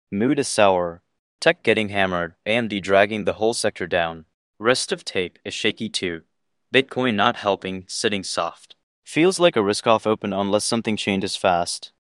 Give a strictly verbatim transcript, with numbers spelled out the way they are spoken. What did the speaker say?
Mood is sour. Tech getting hammered. A M D dragging the whole sector down. Rest of tape is shaky too. Bitcoin not helping, sitting soft. Feels like a risk-off open unless something changes fast.